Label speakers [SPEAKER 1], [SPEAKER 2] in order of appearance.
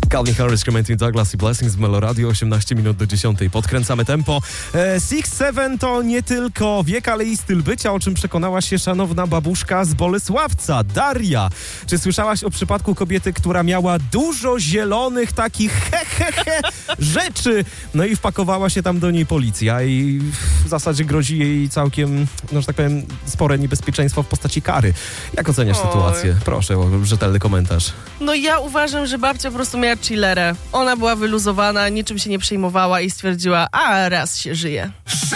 [SPEAKER 1] Calvin Harris, Clementine Douglas i Blessings w Melo Radio, 18 minut do 10. Podkręcamy tempo. 6-7 to nie tylko wiek, ale i styl bycia, o czym przekonała się szanowna babuszka z Bolesławca, Daria. Czy słyszałaś o przypadku kobiety, która miała dużo zielonych takich rzeczy? No i wpakowała się tam do niej policja i w zasadzie grozi jej całkiem, no że tak powiem, spore niebezpieczeństwo w postaci kary. Jak oceniasz sytuację? Proszę o rzetelny komentarz.
[SPEAKER 2] No ja uważam, że babcia po prostu miała chillerę. Ona była wyluzowana, niczym się nie przejmowała i stwierdziła, a raz się żyje.